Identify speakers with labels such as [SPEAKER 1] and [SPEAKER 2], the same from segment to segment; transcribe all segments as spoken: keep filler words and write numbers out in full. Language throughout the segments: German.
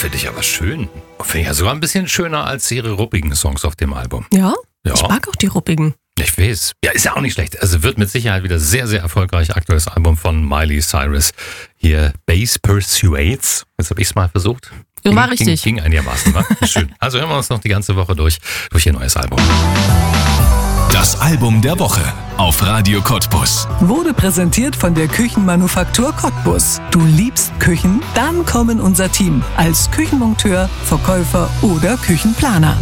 [SPEAKER 1] finde ich aber schön. Finde ich ja sogar ein bisschen schöner als ihre ruppigen Songs auf dem Album.
[SPEAKER 2] Ja?
[SPEAKER 1] Ja.
[SPEAKER 2] Ich mag auch die ruppigen.
[SPEAKER 1] Ich weiß. Ja, ist ja auch nicht schlecht. Also wird mit Sicherheit wieder sehr, sehr erfolgreich. Aktuelles Album von Miley Cyrus. Hier Bass Persuades. Jetzt habe ich es mal versucht.
[SPEAKER 2] Ja, war
[SPEAKER 1] ging,
[SPEAKER 2] richtig.
[SPEAKER 1] Ging, ging einigermaßen, wa? Schön. Also hören wir uns noch die ganze Woche durch, durch ihr neues Album.
[SPEAKER 3] Das Album der Woche auf Radio Cottbus.
[SPEAKER 4] Wurde präsentiert von der Küchenmanufaktur Cottbus. Du liebst Küchen? Dann komm in unser Team als Küchenmonteur, Verkäufer oder Küchenplaner.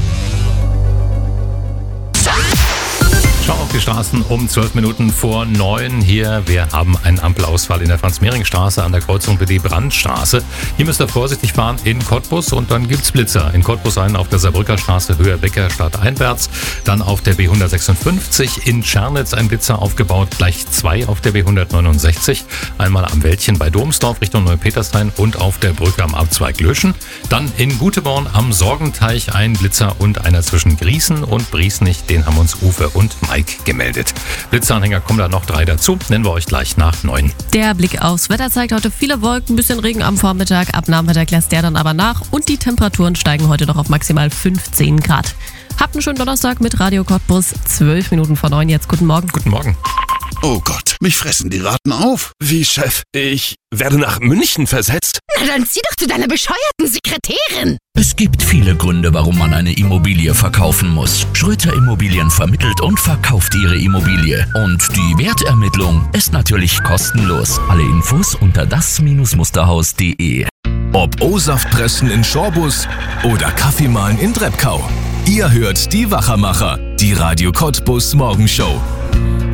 [SPEAKER 1] Schau auf die Straßen um zwölf Minuten vor neun. Hier, wir haben einen Ampelausfall in der Franz-Mehring-Straße an der Kreuzung mit der Brandstraße. Hier müsst ihr vorsichtig fahren in Cottbus und dann gibt's Blitzer. In Cottbus einen auf der Saarbrücker Straße Höhe Becker stadteinwärts. Dann auf der B hundertsechsundfünfzig in Tschernitz ein Blitzer aufgebaut. Gleich zwei auf der B hundertneunundsechzig. Einmal am Wäldchen bei Domsdorf Richtung Neupetershain und auf der Brücke am Abzweig Löschen. Dann in Guteborn am Sorgenteich ein Blitzer und einer zwischen Griesen und Briesnich. Den haben uns Uwe und Mike gemeldet. Blitzanhänger kommen da noch drei dazu. Nennen wir euch gleich nach neun.
[SPEAKER 2] Der Blick aufs Wetter zeigt heute viele Wolken, ein bisschen Regen am Vormittag. Ab Nachmittag lässt der dann aber nach und die Temperaturen steigen heute noch auf maximal fünfzehn Grad. Habt einen schönen Donnerstag mit Radio Cottbus. zwölf Minuten vor neun jetzt. Guten Morgen.
[SPEAKER 1] Guten Morgen.
[SPEAKER 5] Oh Gott, mich fressen die Ratten auf.
[SPEAKER 6] Wie, Chef? Ich werde nach München versetzt?
[SPEAKER 7] Na dann zieh doch zu deiner bescheuerten Sekretärin.
[SPEAKER 8] Es gibt viele Gründe, warum man eine Immobilie verkaufen muss. Schröter Immobilien vermittelt und verkauft ihre Immobilie. Und die Wertermittlung ist natürlich kostenlos. Alle Infos unter das Musterhaus punkt de.
[SPEAKER 3] Ob O-Saft pressen in Schorbus oder Kaffee mahlen in Treppkau. Ihr hört die Wachermacher, die Radio Cottbus Morgenshow.